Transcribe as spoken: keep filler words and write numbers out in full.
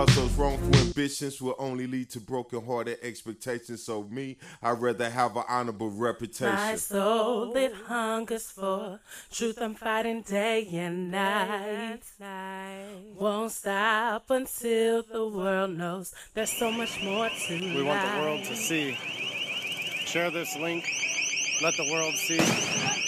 Those wrongful ambitions will only lead to broken-hearted expectations. So me, I'd rather have an honorable reputation. My soul, it hungers for truth. I'm fighting day and night. Won't stop until the world knows there's so much more to life. We want the world to see. Share this link. Let the world see.